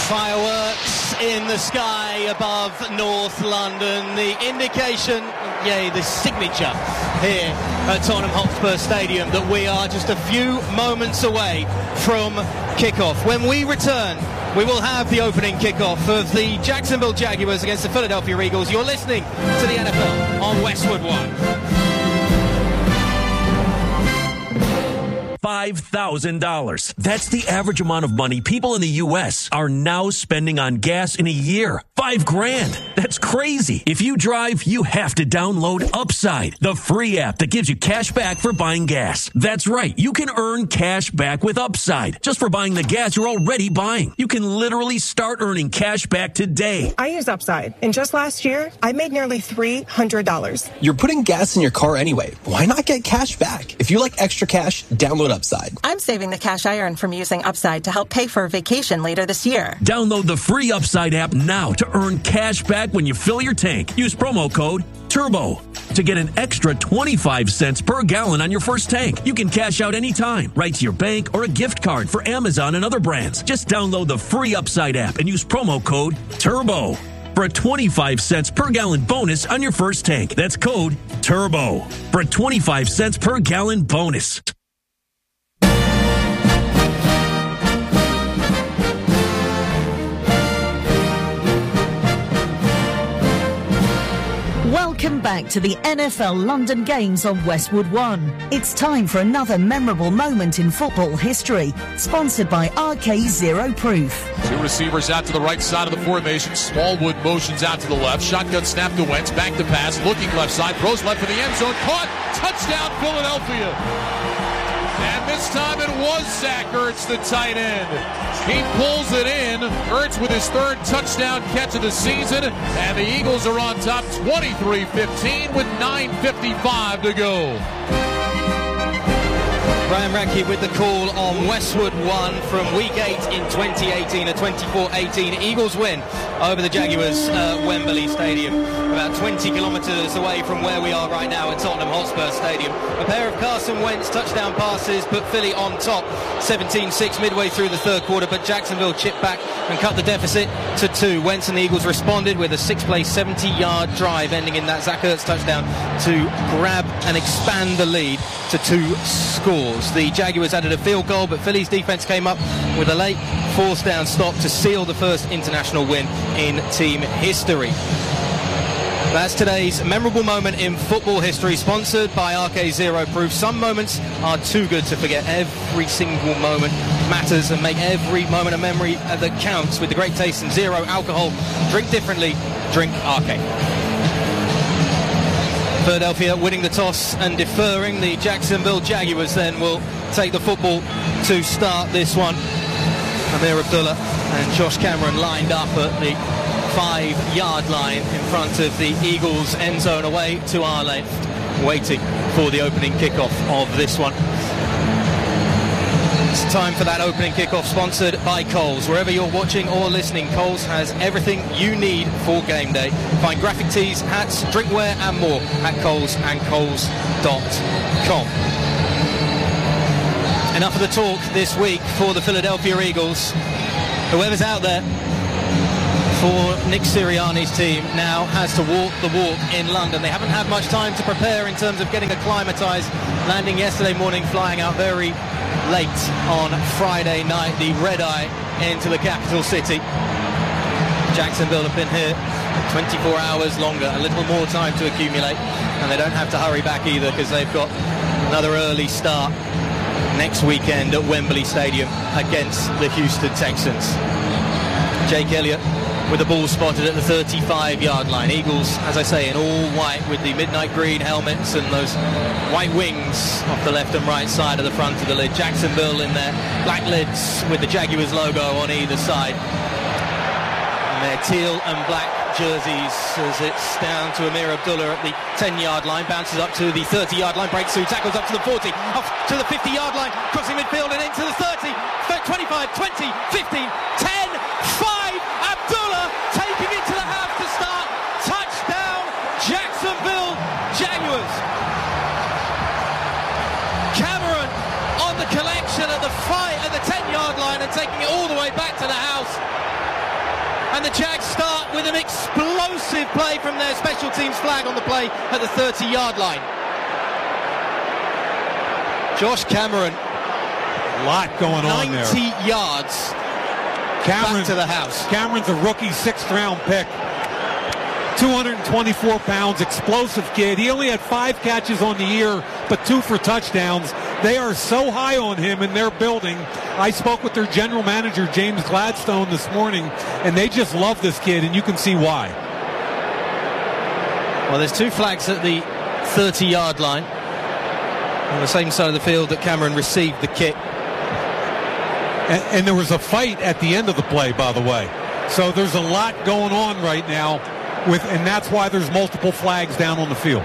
Fireworks in the sky above North London. The indication, the signature here at Tottenham Hotspur Stadium that we are just a few moments away from kickoff. When we return, we will have the opening kickoff of the Jacksonville Jaguars against the Philadelphia Eagles. You're listening to the NFL on Westwood One. $5,000. That's the average amount of money people in the U.S. are now spending on gas in a year. $5,000. That's crazy. If you drive, you have to download Upside, the free app that gives you cash back for buying gas. That's right. You can earn cash back with Upside just for buying the gas you're already buying. You can literally start earning cash back today. I use Upside, and just last year, I made nearly $300. You're putting gas in your car anyway. Why not get cash back? If you like extra cash, download Upside. I'm saving the cash I earn from using Upside to help pay for a vacation later this year. Download the free Upside app now to earn cash back when you fill your tank. Use promo code TURBO to get an extra 25 cents per gallon on your first tank. You can cash out anytime, right to your bank or a gift card for Amazon and other brands. Just download the free Upside app and use promo code TURBO for a 25 cents per gallon bonus on your first tank. That's code TURBO for a 25 cents per gallon bonus. Welcome back to the NFL London Games on Westwood One. It's time for another memorable moment in football history, sponsored by RK Zero Proof. Two receivers out to the right side of the formation. Smallwood motions out to the left. Shotgun snap to Wentz. Back to pass. Looking left side. Throws left for the end zone. Caught. Touchdown Philadelphia. And this time it was Zach Ertz, the tight end. He pulls it in. Ertz with his third touchdown catch of the season. And the Eagles are on top 23-15 with 9:55 to go. Brian Radke with the call on Westwood One from Week 8 in 2018, a 24-18 Eagles win over the Jaguars at Wembley Stadium, about 20 kilometres away from where we are right now at Tottenham Hotspur Stadium. A pair of Carson Wentz touchdown passes put Philly on top, 17-6 midway through the third quarter, but Jacksonville chipped back and cut the deficit to 2. Wentz and the Eagles responded with a 6-play, 70-yard drive, ending in that Zach Ertz touchdown to grab and expand the lead to 2 scores. The Jaguars added a field goal, but Philly's defense came up with a late fourth down stop to seal the first international win in team history. That's today's memorable moment in football history, sponsored by RK Zero Proof. Some moments are too good to forget. Every single moment matters, and make every moment a memory that counts with the great taste and zero alcohol. Drink differently. Drink RK. Philadelphia winning the toss and deferring. The Jacksonville Jaguars then will take the football to start this one. Amir Abdullah and Josh Cameron lined up at the 5-yard line in front of the Eagles end zone, away to our left, waiting for the opening kickoff of this one. It's time for that opening kickoff, sponsored by Coles. Wherever you're watching or listening, Coles has everything you need for game day. Find graphic tees, hats, drinkware and more at Coles and Coles.com. Enough of the talk this week for the Philadelphia Eagles. Whoever's out there for Nick Sirianni's team now has to walk the walk in London. They haven't had much time to prepare in terms of getting acclimatised. Landing yesterday morning, flying out very late on Friday night, the red-eye into the capital city. Jacksonville have been here 24 hours longer, a little more time to accumulate, and they don't have to hurry back either because they've got another early start next weekend at Wembley Stadium against the Houston Texans. Jake Elliott with the ball spotted at the 35-yard line. Eagles, as I say, in all white with the midnight green helmets and those white wings off the left and right side of the front of the lid. Jacksonville in their black lids with the Jaguars logo on either side. And their teal and black jerseys as it's down to Amir Abdullah at the 10-yard line, bounces up to the 30-yard line, breaks through, tackles up to the 40, off to the 50-yard line, crossing midfield and into the 30, 25, 20, 15, 10, 5, Abdullah taking it to the half to start. Touchdown, Jacksonville Jaguars. Cameron on the collection at the 10-yard line and taking it all the way back to the house. And the Jags start with an explosive play from their special teams flag on the play at the 30-yard line. Josh Cameron. A lot going on there. 90 yards back to the house. Cameron's a rookie 6th-round pick. 224 pounds, explosive kid. He only had 5 catches on the year, but 2 for touchdowns. They are so high on him in their building. I spoke with their general manager, James Gladstone, this morning, and they just love this kid, and you can see why. Well, there's 2 flags at the 30-yard line on the same side of the field that Cameron received the kick. And there was a fight at the end of the play, by the way. So there's a lot going on right now, and that's why there's multiple flags down on the field.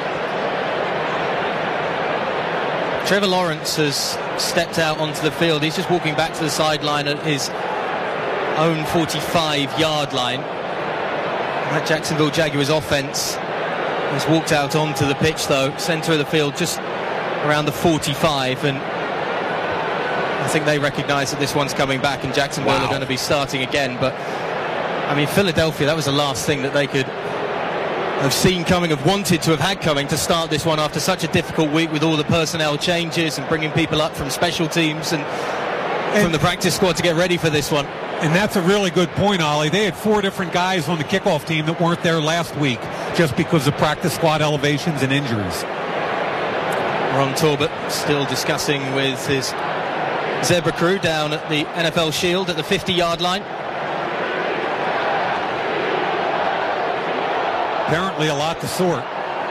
Trevor Lawrence has stepped out onto the field. He's just walking back to the sideline at his own 45-yard line. That Jacksonville Jaguars offense has walked out onto the pitch, though, center of the field, just around the 45, and I think they recognize that this one's coming back and Jacksonville are going to be starting again. But I mean, Philadelphia, that was the last thing that they could have seen coming, have wanted to have had coming, to start this one after such a difficult week with all the personnel changes and bringing people up from special teams and from the practice squad to get ready for this one. And that's a really good point, Ollie. They had 4 different guys on the kickoff team that weren't there last week just because of practice squad elevations and injuries. Ron Torbert still discussing with his Zebra crew down at the NFL Shield at the 50-yard line. Apparently a lot to sort.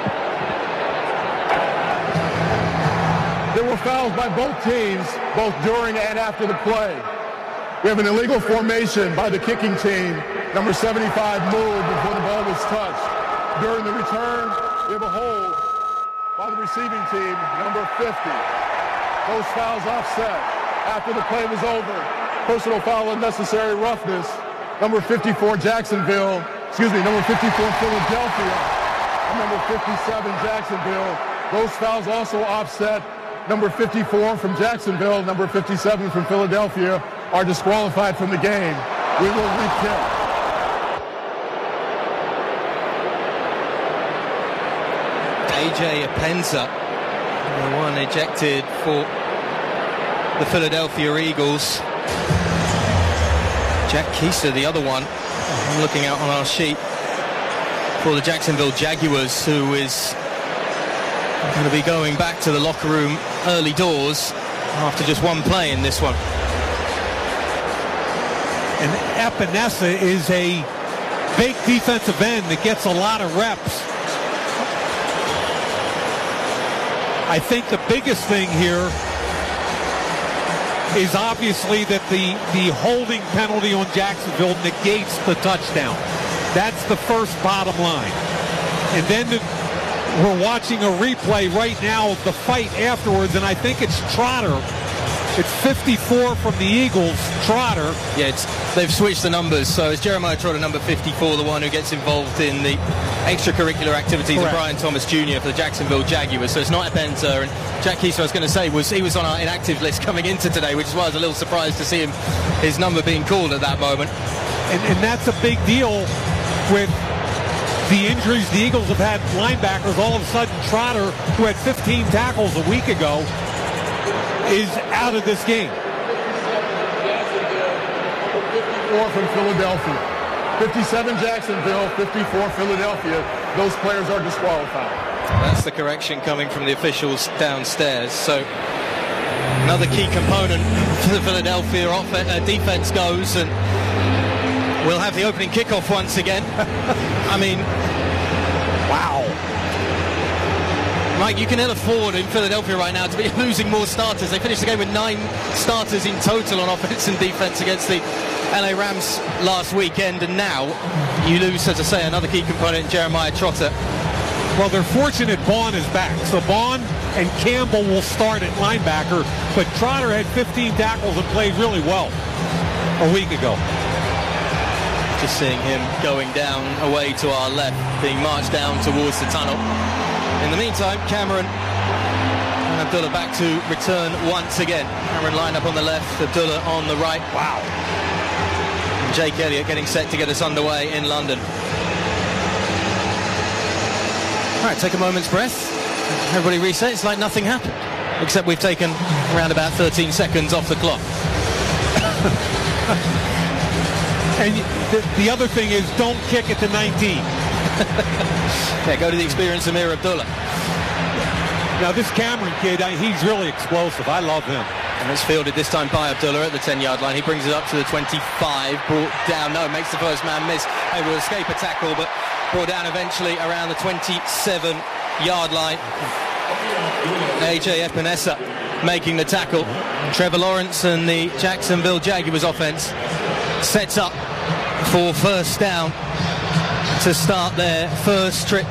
There were fouls by both teams, both during and after the play. We have an illegal formation by the kicking team. Number 75 moved before the ball was touched. During the return, we have a hold by the receiving team, number 50. Those fouls offset. After the play was over, personal foul, unnecessary roughness. Number 54 Jacksonville, number 54 Philadelphia, and number 57 Jacksonville. Those fouls also offset. Number 54 from Jacksonville, number 57 from Philadelphia are disqualified from the game. We will re-kick. AJ Epenza, the one ejected for the Philadelphia Eagles. Jack Keister, the other one, I'm looking out on our sheet, for the Jacksonville Jaguars, who is going to be going back to the locker room early doors after just one play in this one. And Epinesa is a big defensive end that gets a lot of reps. I think the biggest thing here is obviously that the holding penalty on Jacksonville negates the touchdown. That's the first bottom line. And then we're watching a replay right now of the fight afterwards, and I think it's Trotter. It's 54 from the Eagles, Trotter. Yeah, they've switched the numbers, so it's Jeremiah Trotter, number 54, the one who gets involved in the extracurricular activities of Brian Thomas Jr. for the Jacksonville Jaguars. So it's not Epenza. And Jack Keister, I was going to say, he was on our inactive list coming into today, which is why I was a little surprised to see his number being called at that moment. And that's a big deal with the injuries the Eagles have had. Linebackers, all of a sudden Trotter, who had 15 tackles a week ago, is out of this game. 54 from Philadelphia. 57 Jacksonville, 54 Philadelphia. Those players are disqualified. That's the correction coming from the officials downstairs. So another key component for the Philadelphia defense goes, and we'll have the opening kickoff once again. I mean, wow. Mike, you can ill afford in Philadelphia right now to be losing more starters. They finished the game with 9 starters in total on offense and defense against the LA Rams last weekend, and now you lose, as I say, another key component, Jeremiah Trotter. Well, they're fortunate Bond is back. So Bond and Campbell will start at linebacker, but Trotter had 15 tackles and played really well a week ago. Just seeing him going down away to our left, being marched down towards the tunnel. In the meantime, Cameron and Abdullah back to return once again. Cameron lined up on the left, Abdullah on the right. Wow. Jake Elliott getting set to get us underway in London. All right, take a moment's breath. Everybody reset. It's like nothing happened, except we've taken around about 13 seconds off the clock. And the other thing is, don't kick it to 19. Yeah, go to the experienced Amir Abdullah. Now, this Cameron kid, he's really explosive. I love him. And it's fielded this time by Abdullah at the 10-yard line. He brings it up to the 25, brought down. No, makes the first man miss. Able to escape a tackle, but brought down eventually around the 27-yard line. AJ Epinesa making the tackle. Trevor Lawrence and the Jacksonville Jaguars offense sets up for first down to start their first trip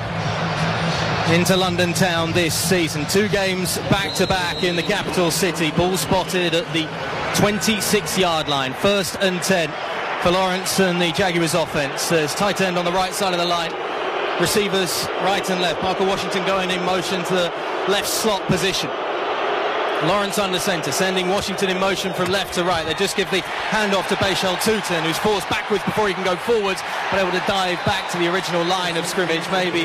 into London town this season. 2 games back-to-back in the capital city. Ball spotted at the 26-yard line. 1st and 10 for Lawrence and the Jaguars offense. There's tight end on the right side of the line. Receivers right and left. Parker Washington going in motion to the left slot position. Lawrence under centre, sending Washington in motion from left to right. They just give the handoff to Bashal Tutin, who's forced backwards before he can go forwards, but able to dive back to the original line of scrimmage. Maybe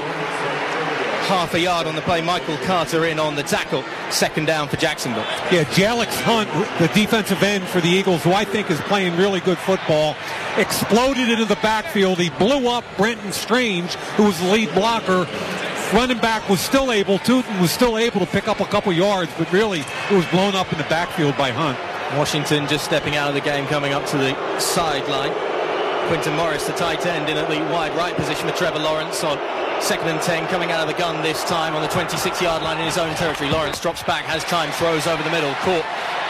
half a yard on the play. Michael Carter in on the tackle. 2nd down for Jacksonville. Yeah, Jalix Hunt, the defensive end for the Eagles, who I think is playing really good football, exploded into the backfield. He blew up Brenton Strange, who was the lead blocker. Running back was still able, Tutin was still able to pick up a couple yards, but really it was blown up in the backfield by Hunt. Washington just stepping out of the game, coming up to the sideline. Quinton Morris, the tight end, in at the wide right position with Trevor Lawrence on 2nd and 10, coming out of the gun this time on the 26-yard line in his own territory. Lawrence drops back, has time, throws over the middle, caught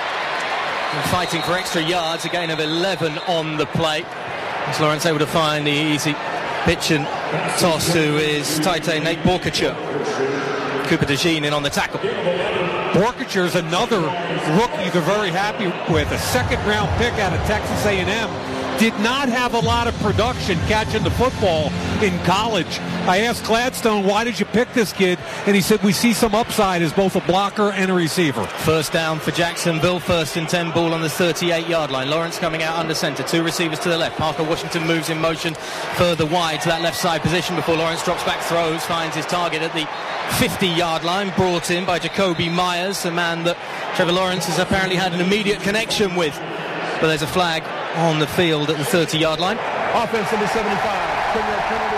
and fighting for extra yards. A gain of 11 on the play. Is Lawrence able to find the easy pitch and toss to his tight end Nate Borkature. Cooper DeJean in on the tackle. Borkature is another rookie they're very happy with. A 2nd-round pick out of Texas A&M. Did not have a lot of production catching the football in college. I asked Gladstone, why did you pick this kid? And he said, we see some upside as both a blocker and a receiver. First down for Jacksonville. 1st and 10, ball on the 38-yard line. Lawrence coming out under center. 2 receivers to the left. Parker Washington moves in motion further wide to that left side position before Lawrence drops back, throws, finds his target at the 50-yard line. Brought in by Jacoby Myers, a man that Trevor Lawrence has apparently had an immediate connection with. But there's a flag on the field at the 30-yard line. Offense number 75. Penalty.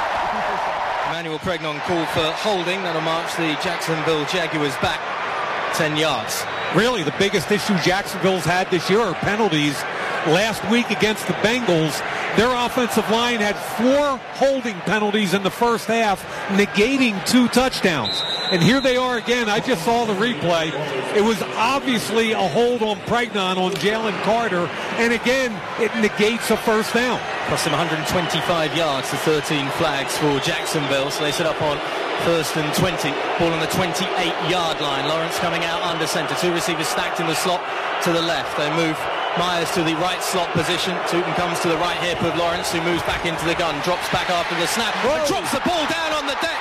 Emmanuel Pregnon called for holding. That'll march the Jacksonville Jaguars back 10 yards. Really, the biggest issue Jacksonville's had this year are penalties. Last week against the Bengals, their offensive line had 4 holding penalties in the first half, negating 2 touchdowns. And here they are again. I just saw the replay. It was obviously a hold on Pregnon on Jalen Carter. And again, it negates a first down. Plus some 125 yards to 13 flags for Jacksonville. So they set up on 1st and 20. Ball on the 28-yard line. Lawrence coming out under center. 2 receivers stacked in the slot to the left. They move Myers to the right slot position. Tutin comes to the right hip of Lawrence, who moves back into the gun. Drops back after the snap. And drops the ball down on the deck.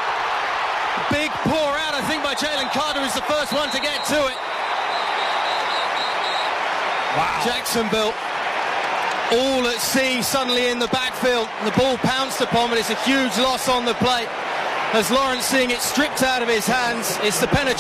Big pour out, I think, by Jalen Carter, who's the first one to get to it. Wow. Jacksonville all at sea suddenly in the backfield. The ball pounced upon, but it's a huge loss on the play. As Lawrence seeing it stripped out of his hands, it's the penetration.